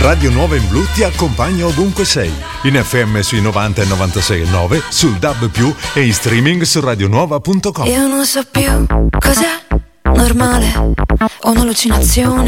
Radio Nuova in Blu ti accompagna ovunque sei, in FM sui 90 e 96,9, sul DAB+, e in streaming su radionuova.com. Io non so più cos'è normale o un'allucinazione.